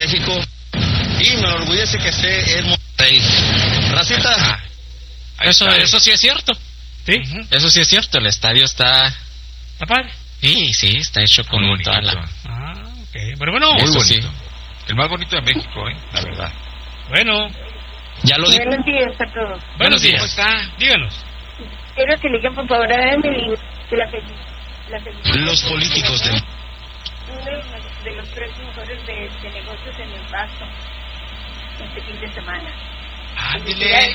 México y me enorgullece que esté en Monterrey. Racita. Eso sí es cierto. ¿Sí? Eso sí es cierto. El estadio está... ¿Está padre? Sí, está hecho con toda la... Ok. Pero bueno. Muy bonito. Sí. El más bonito de México, la verdad. Bueno. Ya lo digo. Buenos días a todos. Buenos días. ¿Cómo está? Díganos. Quiero que le digan por favor a Emily que la Los políticos de... uno de los 3 mejores de negocios en el Paso este fin de semana. Ándele.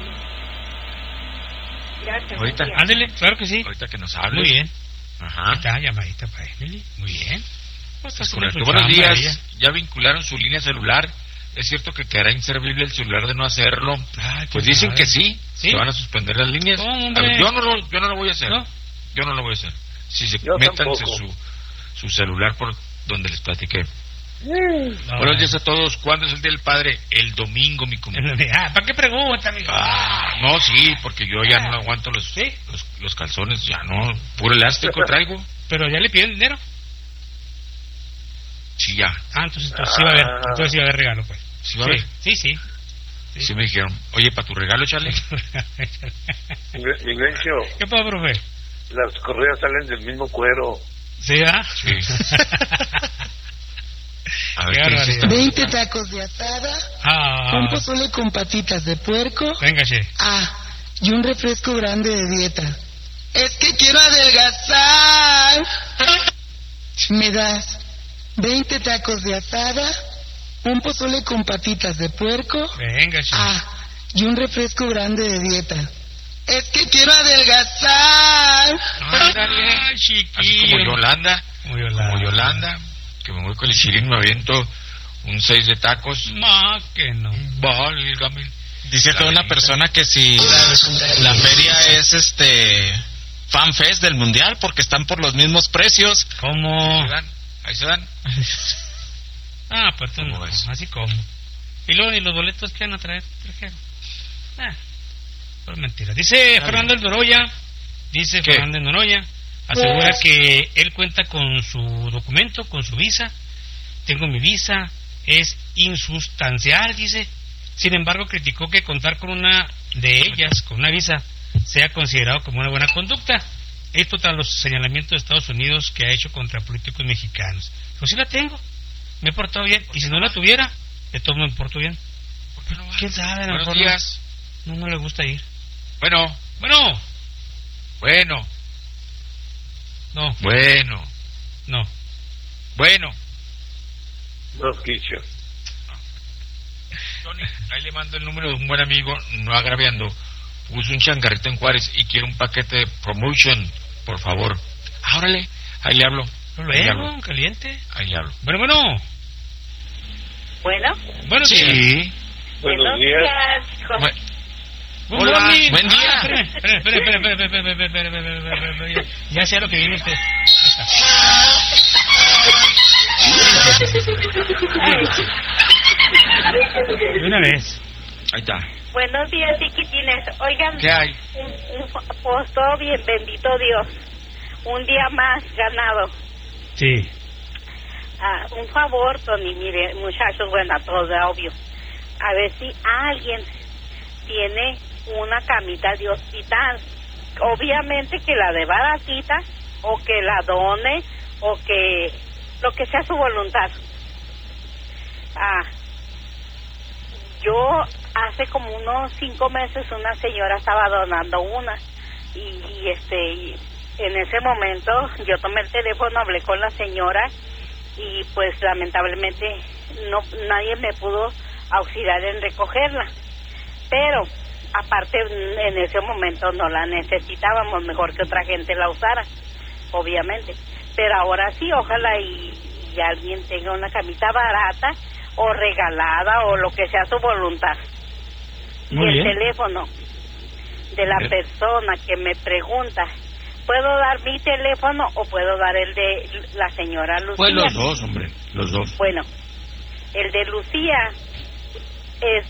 Gracias. Ahorita. buen día. Ándele, claro que sí. Ahorita que nos hable. Muy bien. Ajá. Está llamadita para Emily. Muy bien. Pues está haciendo su Buenos chamba días. ella. Ya vincularon su línea celular. Es cierto que quedará inservible el celular de no hacerlo. Ay, Pues qué dicen padre. que sí. ¿Sí? Se van a suspender las líneas. ¿Cómo, A hombre? ver, yo no lo voy a hacer. ¿No? Yo no lo voy a hacer. Si se Yo métanse tampoco. su celular por donde les platiqué. No, Buenos días a todos. ¿Cuándo es el Día del Padre? El domingo, mi comunidad. ¿Para qué pregunta, amigo? No, sí, porque yo ya no aguanto los calzones, ya no. Puro elástico traigo. Pero ya le piden dinero. Sí, ya. Entonces sí va a haber. Entonces sí va a haber regalo, pues. ¿Sí va a haber? Sí. Sí me dijeron, oye, para tu regalo, Charlie. Vivencio, ¿Qué pasa, profe? las correas salen del mismo cuero. ¿Sí, ah? Sí. A ver, Qué ¿qué dice barbaridad. esta? 20 tacos de asada, un pozole con patitas de puerco, Venga, che. y un refresco grande de dieta. Es que quiero adelgazar. ¿Me das 20 tacos de asada, un pozole con patitas de puerco, Venga, che. y un refresco grande de dieta? Es que quiero adelgazar. Ándale. Ay, Así chiquillo. como Yolanda. Como Yolanda. Que me voy con el chirín, me aviento un 6 de tacos. No, que no. Válgame. Dice que una persona que si la feria es fan fest del mundial porque están por los mismos precios. ¿Cómo? Ahí se dan. Pues tú no. ¿Cómo ves? Así como. Y luego, ¿y los boletos que van a traer? Trajeron. Pero mentira. Dice Fernando el Noroya. ¿Qué? Fernando el Noroya. Asegura que él cuenta con su documento, con su visa. Tengo mi visa. Es insustancial, dice. Sin embargo, criticó que contar con una de ellas, con una visa, sea considerado como una buena conducta. Esto tras los señalamientos de Estados Unidos que ha hecho contra políticos mexicanos. Pues sí la tengo. Me he portado bien. Y si no la tuviera, de todo me porto bien. ¿Por qué no va? ¿Quién sabe? A lo Buenos mejor días. no le gusta ir. Bueno. Bueno. No. Los quichos. Tony, ahí le mando el número de un buen amigo, no agraviando. Puso un changarrito en Juárez y quiere un paquete de promotion, por favor. Órale, ahí le hablo. Luego, caliente. Ahí le hablo. Bueno. Buenos días. Sí. Buenos días. Hola, morning. buen día. Espere. Ya sé a lo que viene usted. De una vez. Ahí está. Buenos días, chiquitines. Oigan, ¿Qué hay? pues todo bien, bendito Dios. Un día más ganado. Sí. Un favor, Tony, mire, muchachos, bueno, a todos, obvio. A ver si alguien tiene una camita de hospital. Obviamente que la de baratita, o que la done, o que lo que sea su voluntad. Yo hace como unos 5 meses una señora estaba donando una y en ese momento yo tomé el teléfono, hablé con la señora y pues lamentablemente nadie me pudo auxiliar en recogerla, pero aparte en ese momento no la necesitábamos, mejor que otra gente la usara, obviamente, pero ahora sí, ojalá y alguien tenga una camita barata o regalada o lo que sea su voluntad. Muy y el bien. teléfono de la persona que me pregunta, ¿puedo dar mi teléfono o puedo dar el de la señora Lucía? Pues los dos, hombre, los dos. Bueno, el de Lucía es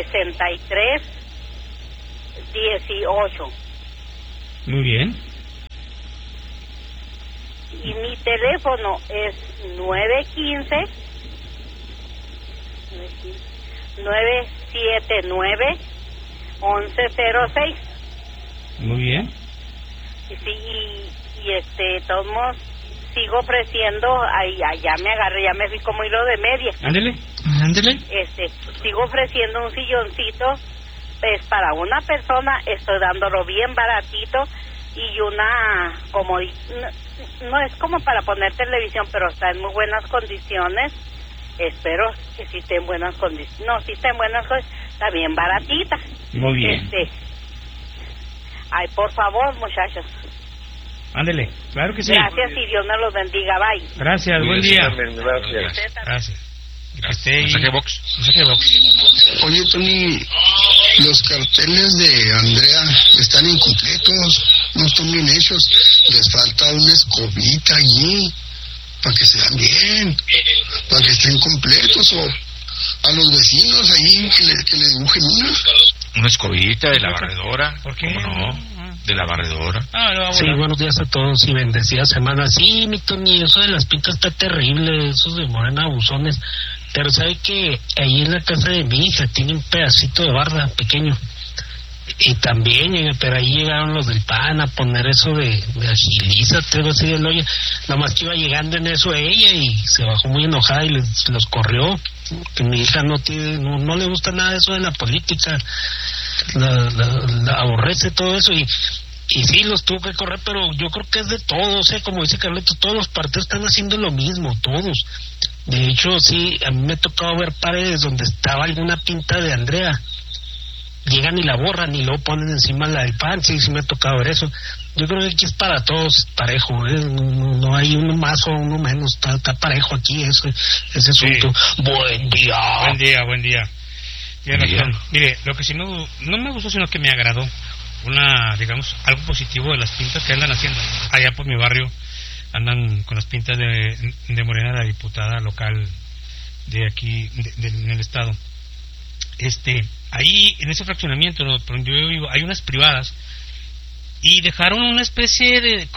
915-319-63-18. Muy bien. Mi teléfono es 979-1106. Muy bien. Y sí, todos modos, sigo ofreciendo, ya me agarré, ya me fui como hilo de media. Ándele. Sigo ofreciendo un silloncito, pues para una persona estoy dándolo bien baratito y una, como, no es como para poner televisión, pero está en muy buenas condiciones. Espero que sí esté en buenas condiciones. No, sí está en buenas condiciones, está bien baratita. Muy bien. Ay, por favor, muchachos. Ándele, claro que sí. Gracias y Dios me los bendiga. Bye. Gracias, buen día. Gracias. Gracias. Mensaje box. Oye, Tony, los carteles de Andrea están incompletos, no están bien hechos. Les falta una escobita allí para que se vean bien, para que estén completos, o a los vecinos allí que le dibujen Una escobita de la barredora. ¿Por qué? ¿Cómo no? De la barredora. Sí, buenos días a todos y bendecida semana. Sí, mi Tony, eso de las pintas está terrible, esos de Morena abusones. Pero sabe que ahí en la casa de mi hija tiene un pedacito de barda pequeño. Y también, pero ahí llegaron los del PAN a poner eso de agilízate, algo así del hoyo. Nada más que iba llegando en eso ella y se bajó muy enojada y los corrió. Que mi hija no le gusta nada eso de la política, la aborrece todo eso y sí los tuvo que correr, pero yo creo que es de todos, como dice Carleto, todos los partidos están haciendo lo mismo, todos. De hecho, sí, a mí me ha tocado ver paredes donde estaba alguna pinta de Andrea, llegan y la borran y luego ponen encima la del PAN. Sí me ha tocado ver eso. Yo creo que aquí es para todos parejo, no hay uno más o uno menos, está parejo aquí ese asunto. Sí. Buen día. Tiene razón. Mire, lo que sí no me gustó, sino que me agradó, algo positivo de las pintas que andan haciendo allá por mi barrio. Andan con las pintas de Morena, la diputada local de aquí, en el estado. Ahí en ese fraccionamiento donde yo vivo hay unas privadas y dejaron una especie de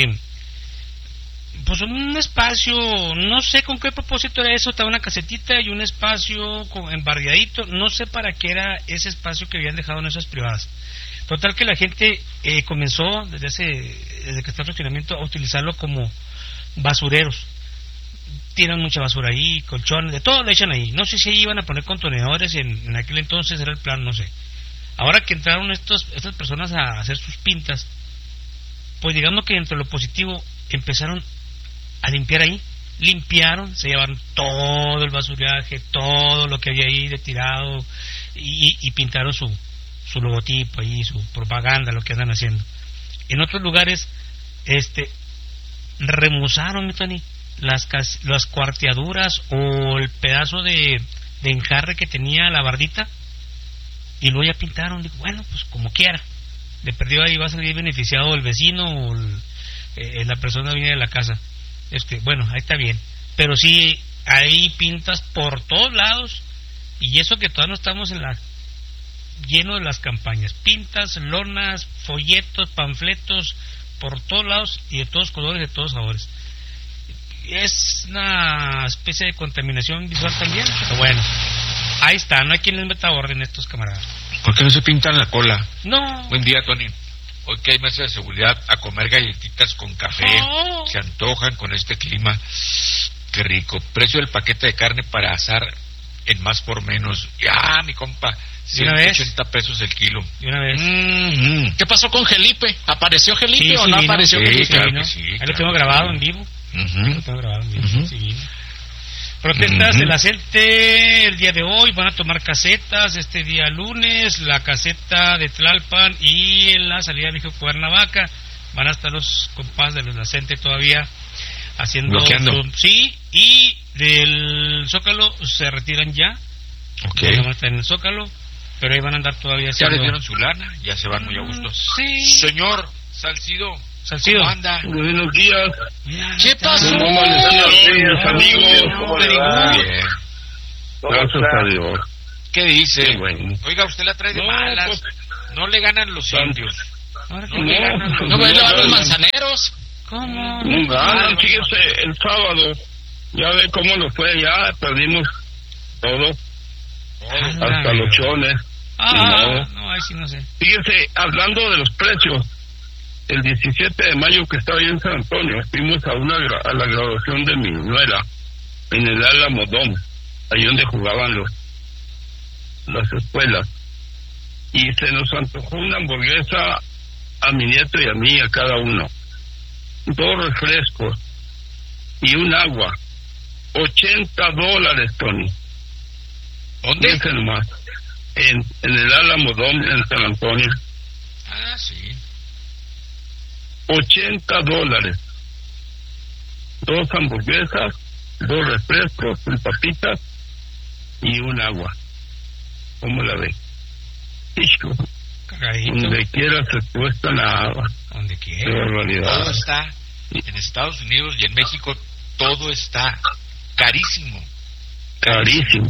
pues un espacio, no sé con qué propósito era eso. Estaba una casetita y un espacio embarriadito, no sé para qué era ese espacio que habían dejado en esas privadas. Total que la gente comenzó desde que está el fraccionamiento a utilizarlo como basureros. Tiran mucha basura ahí, colchones, de todo le echan ahí. No sé si ahí iban a poner contenedores, en aquel entonces era el plan, no sé. Ahora que entraron estas personas a hacer sus pintas, pues digamos que dentro de lo positivo empezaron a limpiar ahí. Limpiaron, se llevaron todo el basuraje, todo lo que había ahí de tirado y pintaron su logotipo ahí, su propaganda, lo que andan haciendo. En otros lugares remozaron, mi Tony, las cuarteaduras o el pedazo de enjarre que tenía la bardita y luego ya pintaron. Digo, bueno, pues como quiera, de perdido ahí va a salir beneficiado el vecino o la persona viene de la casa. Bueno, ahí está bien, pero sí hay pintas por todos lados, y eso que todavía no estamos lleno de las campañas, pintas, lonas, folletos, panfletos por todos lados y de todos colores, de todos sabores. Es una especie de contaminación visual también, pero bueno, ahí está, no hay quien les meta orden a estos camaradas. ¿Por qué no se pintan la cola? No. Buen día, Tony. Hoy que hay mesa de seguridad, a comer galletitas con café. Se antojan con este clima. Qué rico. Precio del paquete de carne para asar en más por menos. Ya, mi compa, 180 pesos el kilo. ¿Y una vez? ¿Qué pasó con Felipe? ¿Apareció Felipe o no vino, apareció Felipe? Claro que sí, ahí lo tengo grabado en vivo. Sí vino. Protestas de la CENTE el día de hoy, van a tomar casetas este día lunes, la caseta de Tlalpan y en la salida de México Cuernavaca. Van a estar los compas de la CENTE todavía haciendo bloqueando. Sí, y del Zócalo se retiran ya. Okay. Van a estar en el Zócalo, pero ahí van a andar todavía haciendo... Ya les dieron su lana, ya se van muy a gusto. Sí. Señor Salcido, ¿cómo anda? Buenos días. ¿Qué pasó? ¿Cómo días, amigos? ¿Cómo le va? Bien. Gracias a Dios. ¿Qué dice? Qué bueno. Oiga, usted la trae de malas. Pues, no le ganan los indios. Ahora No le ganan los No voy a llevar los manzaneros. ¿Cómo? Fíjese, el sábado, ya ve cómo nos fue, ya perdimos todo, hasta los chones. No, ahí sí no sé. Fíjese, hablando de los precios, el 17 de mayo que estaba yo en San Antonio, fuimos a la graduación de mi nuera, en el Álamo Dome, ahí donde jugaban las escuelas, y se nos antojó una hamburguesa a mi nieto y a mí, a cada uno, 2 refrescos y un agua, $80, Tony. ¿Dónde? Fíjense nomás, en el Álamo Dome en San Antonio. Ah, sí. $80, 2 hamburguesas, 2 refrescos, 1 papitas y un agua. ¿Cómo la ve? Hijo, donde quiera se cuesta nada. Donde quiera. Qué barbaridad. Todo está en Estados Unidos y en México, todo está carísimo. Carísimo.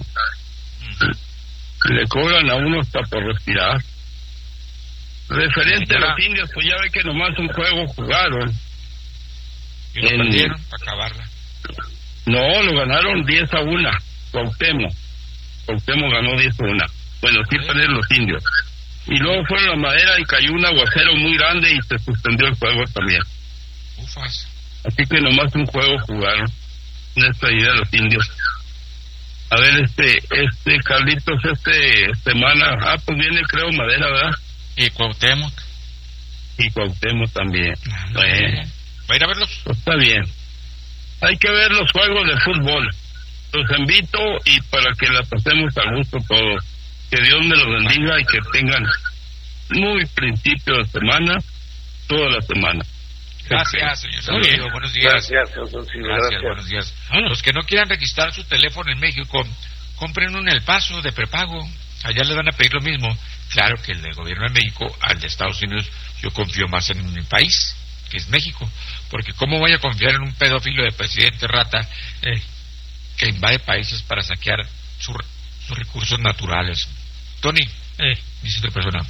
Le cobran a uno hasta por respirar. Referente a los indios, pues ya ve que nomás un juego jugaron. Y lo perdieron para acabarla. No, lo ganaron 10-1. Cuauhtémoc ganó 10-1. Bueno, sí perdieron los indios. Y luego fueron a Madera y cayó un aguacero muy grande y se suspendió el juego también. Ufas. Así que nomás un juego jugaron en esta idea de los indios. A ver, Carlitos, semana, pues viene creo Madera, ¿verdad? Y Cuauhtémoc. Y Cuauhtémoc también. ¿Va a ir a verlos? Pues está bien. Hay que ver los juegos de fútbol. Los invito y para que la pasemos a gusto todos. Que Dios me los bendiga y que tengan muy principio de semana, toda la semana. Gracias, señor Salcido. Buenos días. Gracias, buenos días. Los que no quieran registrar su teléfono en México, compren un El Paso de prepago. Allá les van a pedir lo mismo. Claro que el del gobierno de México, al de Estados Unidos, yo confío más en mi país, que es México. Porque ¿cómo voy a confiar en un pedófilo de presidente rata que invade países para saquear sus recursos naturales? Tony, dice otra persona,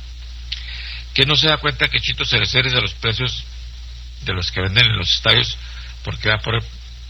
que no se da cuenta que Chito Cerecer es de los precios de los que venden en los estadios, porque va por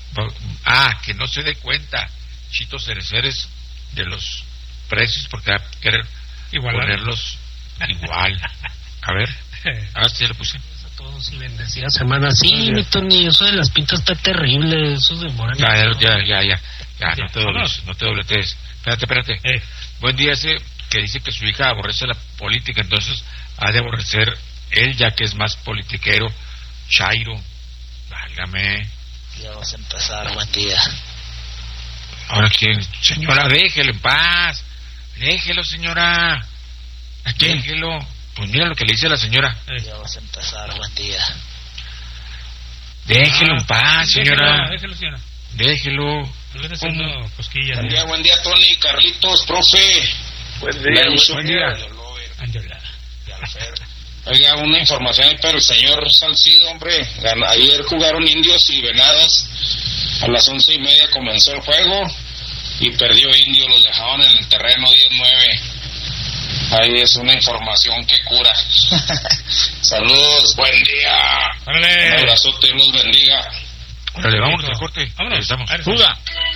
que no se dé cuenta Chito Cerecer es de los precios porque va a querer ponerlos igual. A ver, si lo puse. Todos y bendecida semana. Sí, mi Tony, eso de las pintas está terrible, eso de Morena. Ya, no te dobletes. Espérate. Buen día, ese que dice que su hija aborrece la política, entonces ha de aborrecer él, ya que es más politiquero. Chairo, válgame. Ya vas a empezar, buen día. Ahora, ¿quién? Señora, déjelo en paz. Déjelo, señora. ¿A quién? Déjelo. Pues mira lo que le dice la señora. Ya vas a empezar, buen día. Déjelo en paz, señora. Déjelo, señora. Déjelo. Cosquillas. Buen día, Tony, Carlitos, profe. Buen día. Oiga, una información ahí para el señor Salcido, hombre. Ayer jugaron Indios y Venados. A las 11:30 comenzó el juego y perdió Indios, los dejaron en el terreno 10-9. Ahí es una información que cura. Saludos, buen día. ¡Órale! Un abrazote, los bendiga. Órale, vámonos al corte. Vámonos. Estamos. Fuga.